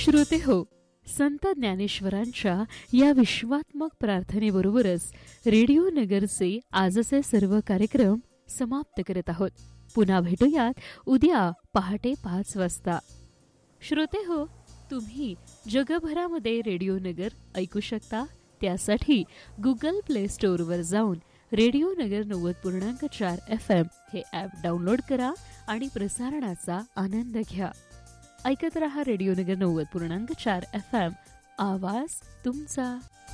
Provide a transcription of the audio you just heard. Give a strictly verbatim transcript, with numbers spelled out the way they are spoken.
श्रोते हो, संत ज्ञानेश्वरांच्या या विश्वात्मक प्रार्थनेबरोबरच रेडिओ नगरचे आजचे सर्व कार्यक्रम समाप्त करत आहोत. पुन्हा भेटूयात उद्या पहाटे पाच वाजता. श्रोते हो, तुम्ही जगभरामध्ये रेडिओ नगर ऐकू शकता. त्यासाठी गुगल प्ले स्टोअरवर जाऊन रेडिओ नगर नव्वद पूर्णांक चार एफ एम हे ॲप डाउनलोड करा आणि प्रसारणाचा आनंद घ्या. ऐकत रहा रेडिओ नगर नव्वद पूर्णांक चार एफ एम, आवाज तुमचा.